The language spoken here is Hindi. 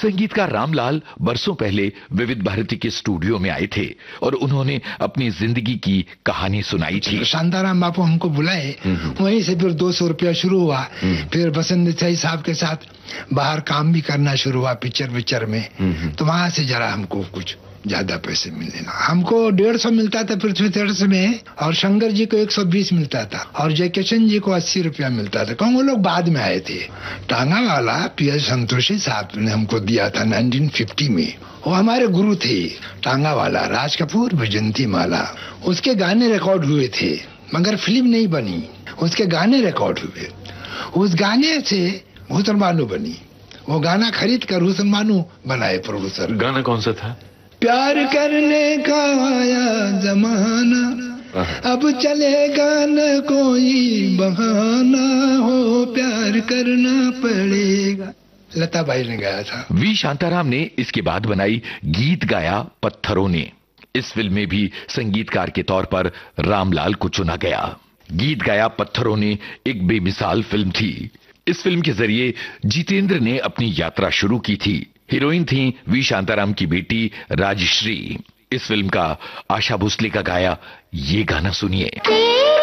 संगीतकार रामलाल बरसों पहले विविध भारती के स्टूडियो में आए थे और उन्होंने अपनी जिंदगी की कहानी सुनाई थी। शांताराम बापू हमको बुलाए, वहीं से फिर 200 रुपया शुरू हुआ। फिर बसंत देसाई साहब के साथ बाहर काम भी करना शुरू हुआ पिक्चर में। तो वहां से जरा हमको कुछ ज्यादा पैसे मिलने लगा। हमको 150 मिलता था पृथ्वी तीर्थ में, और शंकर जी को 120 मिलता था, और जयकिशन जी को 80 रुपया मिलता था। क्यों? वो लोग बाद में आए थे। टांगा वाला पी.एस. संतोषी साहब ने हमको दिया था 1950 में। वो हमारे गुरु थे। टांगा वाला, राज कपूर, विजंती माला, उसके गाने रिकॉर्ड हुए थे मगर फिल्म नहीं बनी। उसके गाने रिकॉर्ड हुए, उस गाने से हुसन बानो बनी। वो गाना खरीद कर हुसन बानो बनाए प्रोड्यूसर। गाना कौन सा था? प्यार करने का आया जमाना, अब चलेगा न कोई बहाना, हो प्यार करना पड़ेगा। लता बाई ने गाया था। वी शांताराम ने इसके बाद बनाई गीत गाया पत्थरों ने। इस फिल्म में भी संगीतकार के तौर पर रामलाल को चुना गया। गीत गाया पत्थरों ने एक बेमिसाल फिल्म थी। इस फिल्म के जरिए जितेंद्र ने अपनी यात्रा शुरू की थी। हीरोइन थी वी शांताराम की बेटी राजश्री। इस फिल्म का आशा भोसले का गाया ये गाना सुनिए।